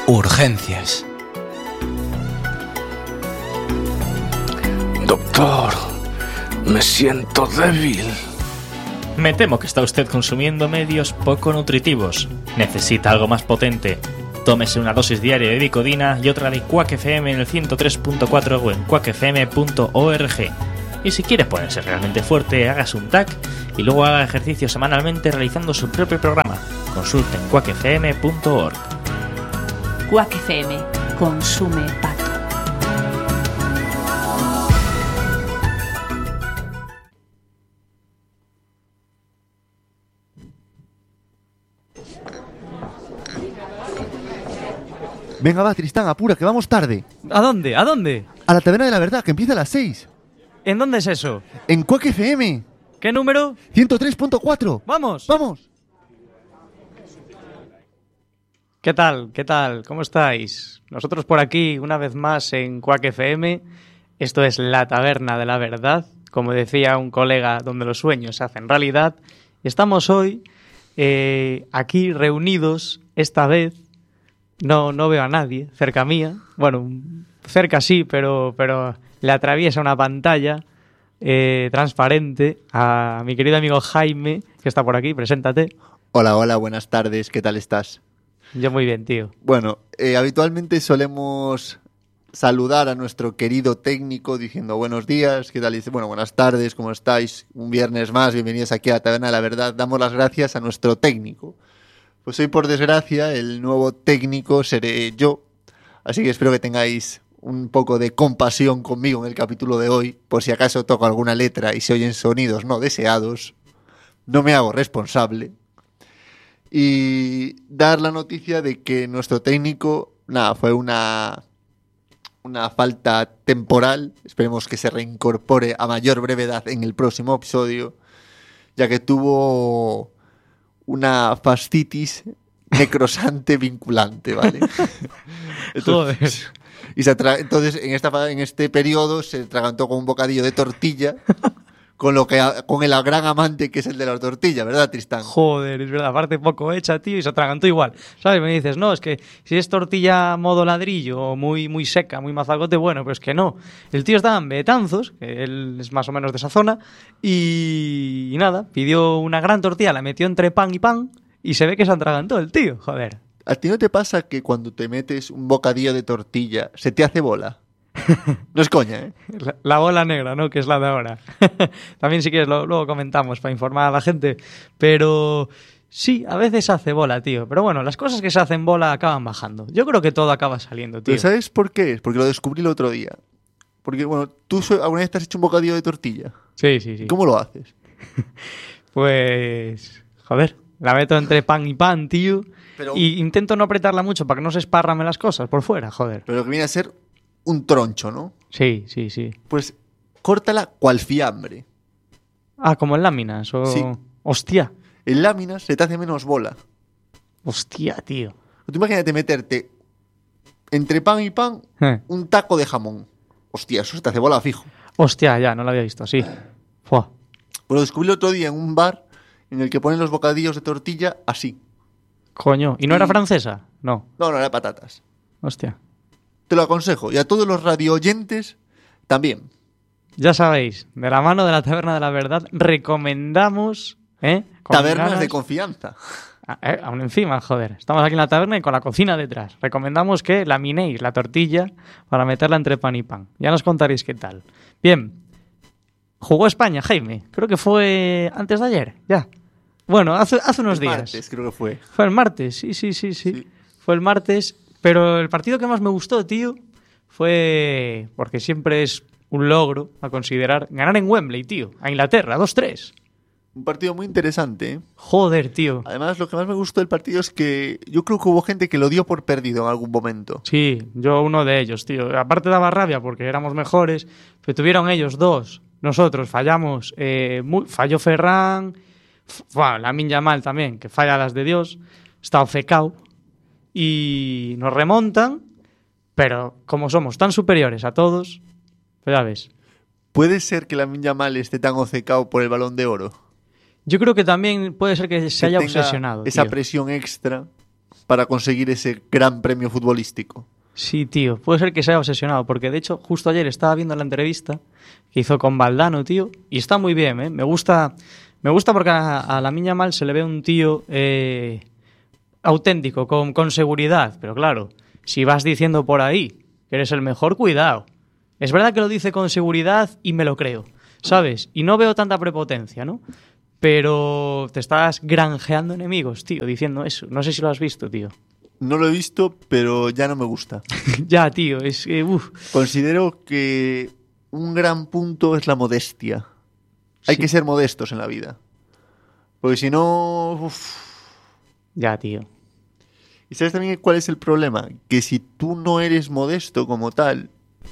Urgencias. Doctor, me siento débil. Me temo que está usted consumiendo medios poco nutritivos. Necesita algo más potente. Tómese una dosis diaria de Vicodina y otra de Quack FM en el 103.4 o en quackfm.org. Y si quiere ponerse realmente fuerte, hágase un TAC y luego haga ejercicio semanalmente realizando su propio programa. Consulte en quackfm.org. Quack FM. Consume pato. Venga, va, Tristán, apura, que vamos tarde. ¿A dónde? ¿A dónde? A la Taberna de la Verdad, que empieza a las 6. ¿En dónde es eso? En Quack FM. ¿Qué número? 103.4. ¡Vamos! ¡Vamos! ¿Qué tal? ¿Qué tal? ¿Cómo estáis? Nosotros por aquí, una vez más en Quack FM. Esto es la Taberna de la Verdad, como decía un colega, donde los sueños se hacen realidad. Y estamos hoy aquí reunidos, esta vez. No veo a nadie cerca mía. Bueno, cerca sí, pero le atraviesa una pantalla transparente a mi querido amigo Jaime, que está por aquí. Preséntate. Hola, buenas tardes, ¿qué tal estás? Yo muy bien, tío. Bueno, habitualmente solemos saludar a nuestro querido técnico diciendo buenos días, ¿qué tal? Y dice, bueno, buenas tardes, ¿cómo estáis? Un viernes más, bienvenidos aquí a la Taberna de la Verdad. Damos las gracias a nuestro técnico. Pues hoy, por desgracia, el nuevo técnico seré yo, así que espero que tengáis un poco de compasión conmigo en el capítulo de hoy, por si acaso toco alguna letra y se oyen sonidos no deseados. No me hago responsable. Y dar la noticia de que nuestro técnico, fue una falta temporal. Esperemos que se reincorpore a mayor brevedad en el próximo episodio, ya que tuvo una fascitis necrosante vinculante, ¿vale? Entonces, entonces en este periodo se atragantó con un bocadillo de tortilla, con el gran amante que es el de la tortilla, ¿verdad, Tristán? Joder, es verdad, aparte poco hecha, tío, y se atragantó igual. ¿Sabes? Me dices, no, es que si es tortilla modo ladrillo o muy seca, muy mazacote, bueno, pero es que no. El tío estaba en Betanzos, que él es más o menos de esa zona, y nada, pidió una gran tortilla, la metió entre pan y pan, y se ve que se atragantó el tío, joder. ¿A ti no te pasa que cuando te metes un bocadillo de tortilla se te hace bola? No es coña, ¿eh? La bola negra, ¿no? Que es la de ahora. También si quieres luego comentamos para informar a la gente. Pero sí, a veces hace bola, tío. Pero bueno, las cosas que se hacen bola acaban bajando. Yo creo que todo acaba saliendo, tío. ¿Pero sabes por qué? Es porque lo descubrí el otro día. Porque, bueno, ¿tú alguna vez te has hecho un bocadillo de tortilla? Sí. ¿Cómo lo haces? Pues, joder, la meto entre pan y pan, tío. Y intento no apretarla mucho para que no se esparramen las cosas por fuera, joder. Pero lo que viene a ser un troncho, ¿no? Sí. Pues córtala cual fiambre. Ah, como en láminas o... Sí. Hostia. En láminas se te hace menos bola. Hostia, tío. Tú imagínate meterte entre pan y pan un taco de jamón. Hostia, eso se te hace bola fijo. Hostia, ya, no lo había visto así. Fua. Pues lo descubrí el otro día en un bar en el que ponen los bocadillos de tortilla así. Coño, ¿y no era francesa? No. No, era patatas. Hostia. Te lo aconsejo. Y a todos los radioyentes también. Ya sabéis, de la mano de la Taberna de la Verdad recomendamos... Tabernas de confianza. Aún encima, joder. Estamos aquí en la taberna y con la cocina detrás. Recomendamos que laminéis la tortilla para meterla entre pan y pan. Ya nos contaréis qué tal. Bien. Jugó España, Jaime. Creo que fue antes de ayer. Ya. Bueno, hace unos días. Martes, creo que fue. Fue el martes, sí. Fue el martes. Pero el partido que más me gustó, tío, fue... Porque siempre es un logro a considerar ganar en Wembley, tío. A Inglaterra, 2-3. Un partido muy interesante, ¿eh? Joder, tío. Además, lo que más me gustó del partido es que yo creo que hubo gente que lo dio por perdido en algún momento. Sí, yo uno de ellos, tío. Aparte daba rabia porque éramos mejores, pero tuvieron ellos dos. Nosotros fallamos. Falló Ferran. Lamine Yamal también, que falla las de Dios. Está ofecao. Y nos remontan, pero como somos tan superiores a todos, pues ya ves. ¿Puede ser que Lamine Yamal esté tan obcecado por el Balón de Oro? Yo creo que también puede ser que se haya obsesionado. Esa tío. presión extra. para conseguir ese gran premio futbolístico. Sí, tío, puede ser que sea obsesionado, porque de hecho justo ayer estaba viendo la entrevista que hizo con Valdano, tío, y está muy bien, ¿eh? Me gusta porque a Lamine Yamal se le ve un tío auténtico, con seguridad, pero claro, si vas diciendo por ahí que eres el mejor, cuidado. Es verdad que lo dice con seguridad y me lo creo, ¿sabes? Y no veo tanta prepotencia, ¿no? Pero te estás granjeando enemigos, tío, diciendo eso. No sé si lo has visto, tío. No lo he visto, pero ya no me gusta. Ya, tío, es que... Considero que un gran punto es la modestia. Hay que ser modestos en la vida. Porque si no... Ya, tío. ¿Y sabes también cuál es el problema? Que si tú no eres modesto como tal,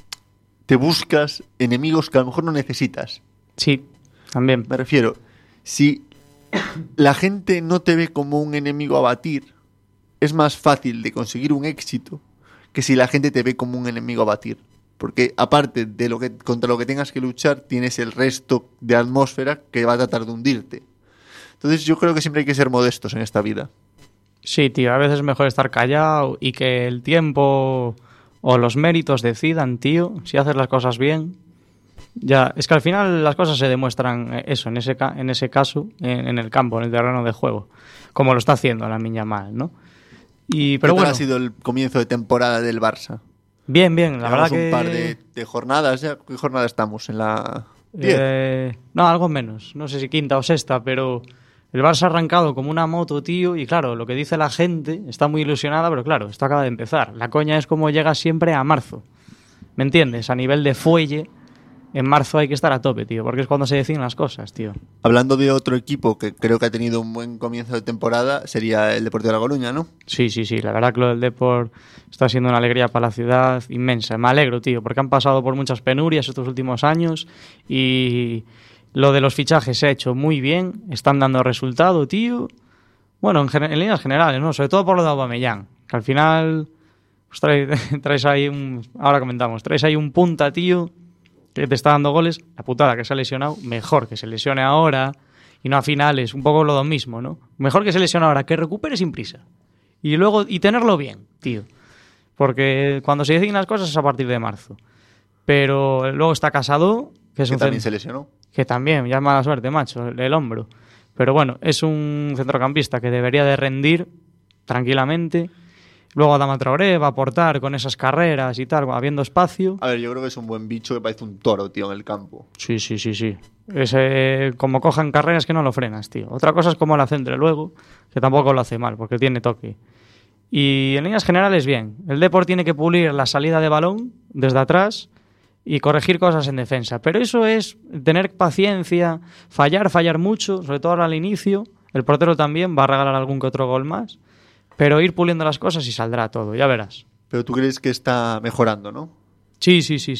te buscas enemigos que a lo mejor no necesitas. Sí, también. Me refiero, si la gente no te ve como un enemigo a batir, es más fácil de conseguir un éxito que si la gente te ve como un enemigo a batir. Porque aparte de contra lo que tengas que luchar, tienes el resto de atmósfera que va a tratar de hundirte. Entonces yo creo que siempre hay que ser modestos en esta vida. Sí, tío, a veces es mejor estar callado y que el tiempo o los méritos decidan, tío, si haces las cosas bien. Ya, es que al final las cosas se demuestran eso, en ese caso, en el campo, en el terreno de juego, como lo está haciendo Lamine Yamal, ¿no? Pero ¿Qué tal bueno, ha sido el comienzo de temporada del Barça? bien, la verdad Llevamos que... un par de jornadas ya. ¿Qué jornada estamos? ¿En la 10? No, algo menos, no sé si quinta o sexta, pero el Barça ha arrancado como una moto, tío, y claro, lo que dice la gente está muy ilusionada, pero claro, esto acaba de empezar. La coña es como llega siempre a marzo, ¿me entiendes? A nivel de fuelle, en marzo hay que estar a tope, tío, porque es cuando se deciden las cosas, tío. Hablando de otro equipo que creo que ha tenido un buen comienzo de temporada, sería el Deportivo de La Coruña, ¿no? Sí, la verdad que lo del Depor está siendo una alegría para la ciudad inmensa. Me alegro, tío, porque han pasado por muchas penurias estos últimos años y lo de los fichajes se ha hecho muy bien, están dando resultado, tío. Bueno, en líneas generales, ¿no? Sobre todo por lo de Aubameyang, que al final pues traes ahí ahora comentamos, traes ahí un punta, tío, que te está dando goles. La putada que se ha lesionado, mejor que se lesione ahora y no a finales, un poco lo mismo, ¿no? Mejor que se lesione ahora, que recupere sin prisa. Y tenerlo bien, tío. Porque cuando se deciden las cosas es a partir de marzo. Pero luego está Casado, que es también se lesionó. Que también, ya es mala suerte, macho, el hombro. Pero bueno, es un centrocampista que debería de rendir tranquilamente. Luego Adama Traoré va a aportar con esas carreras y tal, habiendo espacio. A ver, yo creo que es un buen bicho que parece un toro, tío, en el campo. Sí. Como cojan carreras que no lo frenas, tío. Otra cosa es cómo la centre luego, que tampoco lo hace mal, porque tiene toque. Y en líneas generales, bien. El Depor tiene que pulir la salida de balón desde atrás y corregir cosas en defensa. Pero eso es tener paciencia, fallar mucho, sobre todo ahora al inicio. El portero también va a regalar algún que otro gol más. Pero ir puliendo las cosas y saldrá todo, ya verás. Pero tú crees que está mejorando, ¿no? Sí.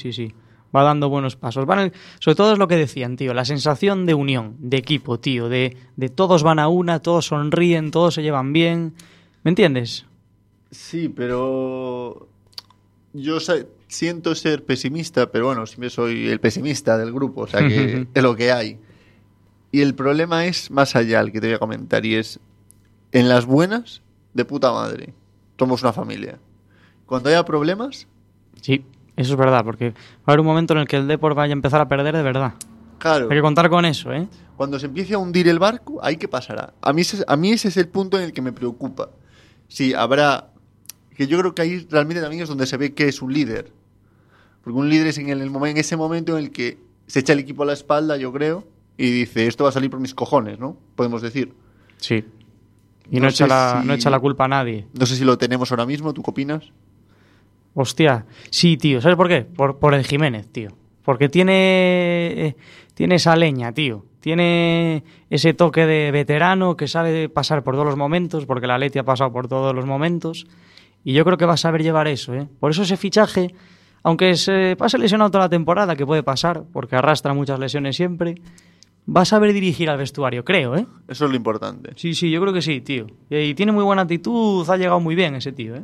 Va dando buenos pasos. Sobre todo es lo que decían, tío, la sensación de unión, de equipo, tío, de todos van a una, todos sonríen, todos se llevan bien. ¿Me entiendes? Sí, pero yo siento ser pesimista, pero bueno, siempre soy el pesimista del grupo, o sea que es lo que hay. Y el problema es más allá, el que te voy a comentar, y es en las buenas, de puta madre. Somos una familia. Cuando haya problemas... Sí, eso es verdad, porque va a haber un momento en el que el Depor vaya a empezar a perder de verdad. Claro. Hay que contar con eso, ¿eh? Cuando se empiece a hundir el barco, ¿ahí qué pasará? A mí ese es el punto en el que me preocupa. Sí, habrá... Que yo creo que ahí realmente también es donde se ve que es un líder. Porque un líder es en ese momento en el que se echa el equipo a la espalda, yo creo, y dice, esto va a salir por mis cojones, ¿no? Podemos decir. Sí. Y no echa la culpa a nadie. No sé si lo tenemos ahora mismo, ¿tú qué opinas? Hostia, sí, tío. ¿Sabes por qué? Por el Jiménez, tío. Porque tiene esa leña, tío. Tiene ese toque de veterano que sabe pasar por todos los momentos, porque la Atleti ha pasado por todos los momentos. Y yo creo que va a saber llevar eso, ¿eh? Por eso ese fichaje, aunque se pase lesionado toda la temporada, que puede pasar, porque arrastra muchas lesiones siempre... Va a saber dirigir al vestuario, creo, ¿eh? Eso es lo importante. Sí, yo creo que sí, tío. Y tiene muy buena actitud, ha llegado muy bien ese tío, ¿eh?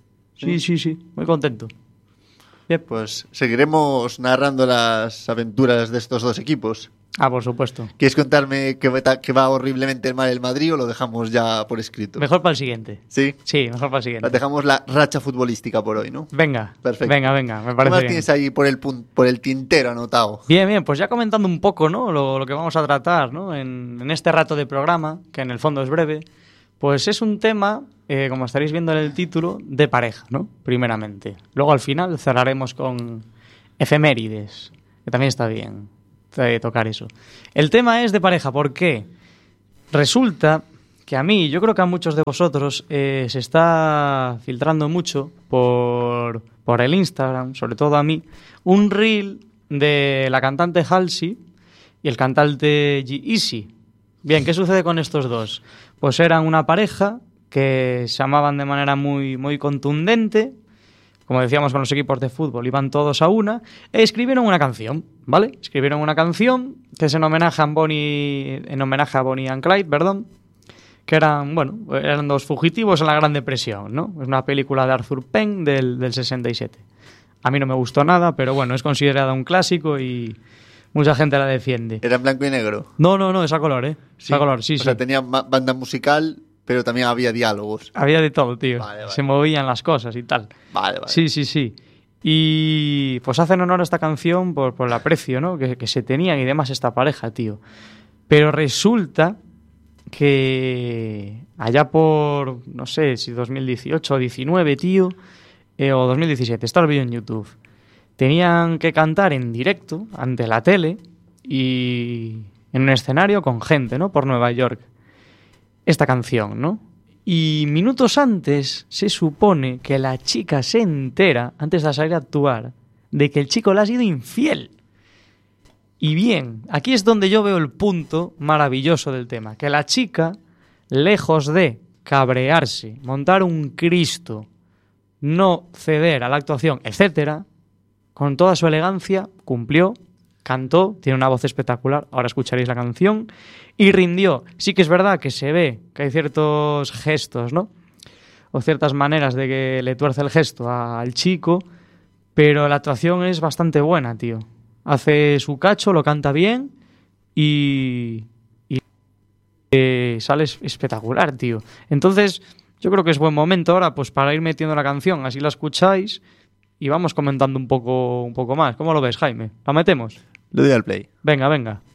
Sí. Muy contento. Yep. Pues seguiremos narrando las aventuras de estos dos equipos. Ah, por supuesto. ¿Quieres contarme que va horriblemente mal el Madrid o lo dejamos ya por escrito? Mejor para el siguiente. ¿Sí? Sí, mejor para el siguiente. Dejamos la racha futbolística por hoy, ¿no? Venga. Perfecto. Venga, me ¿Qué parece más bien. tienes ahí por el tintero anotado? Bien, pues ya comentando un poco, ¿no? Lo que vamos a tratar, ¿no? En este rato de programa, que en el fondo es breve, pues es un tema, como estaréis viendo en el título, de pareja, ¿no? Primeramente. Luego al final cerraremos con efemérides, que también está bien tocar eso. El tema es de pareja, ¿por qué? Resulta que a mí, yo creo que a muchos de vosotros, se está filtrando mucho por el Instagram, sobre todo a mí, un reel de la cantante Halsey y el cantante G-Eazy. Bien, ¿qué sucede con estos dos? Pues eran una pareja que se amaban de manera muy, muy contundente, como decíamos con los equipos de fútbol, iban todos a una, e escribieron una canción, ¿vale? Escribieron una canción que es en homenaje a Bonnie and Clyde, perdón, que eran dos fugitivos en la Gran Depresión, ¿no? Es una película de Arthur Penn del 67. A mí no me gustó nada, pero bueno, es considerada un clásico y mucha gente la defiende. ¿Era en blanco y negro? No, es a color, ¿eh? Sí. A color, sí. O sea, tenía banda musical, pero también había diálogos. Había de todo, tío. Vale. Se movían las cosas y tal. Vale. Sí. Y pues hacen honor a esta canción por el aprecio, ¿no? que se tenían y demás esta pareja, tío. Pero resulta que allá por, no sé, si 2018 o 19, tío, o 2017, está el vídeo en YouTube. Tenían que cantar en directo ante la tele y en un escenario con gente, ¿no? Por Nueva York. Esta canción, ¿no? Y minutos antes se supone que la chica se entera, antes de salir a actuar, de que el chico le ha sido infiel. Y bien, aquí es donde yo veo el punto maravilloso del tema. Que la chica, lejos de cabrearse, montar un Cristo, no ceder a la actuación, etcétera, con toda su elegancia, cumplió, cantó, tiene una voz espectacular, ahora escucharéis la canción, y rindió. Sí que es verdad que se ve que hay ciertos gestos, ¿no? O ciertas maneras de que le tuerce el gesto al chico, pero la actuación es bastante buena, tío. Hace su cacho, lo canta bien y sale espectacular, tío. Entonces, yo creo que es buen momento ahora pues para ir metiendo la canción, así la escucháis y vamos comentando un poco más. ¿Cómo lo ves, Jaime? ¿La metemos? Le doy al play. Venga.